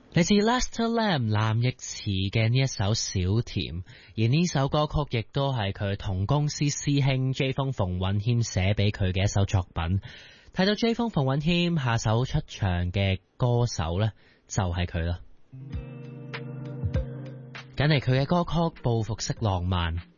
嚟自 Lester Lam 藍奕慈嘅呢一首小甜，而呢首歌曲亦都係佢同公司師兄 J 風馮允謙寫俾佢嘅一首作品。睇到 J 風馮允謙下首出場嘅歌手呢，就係佢啦。緊嚟佢嘅歌曲《報復式浪漫》。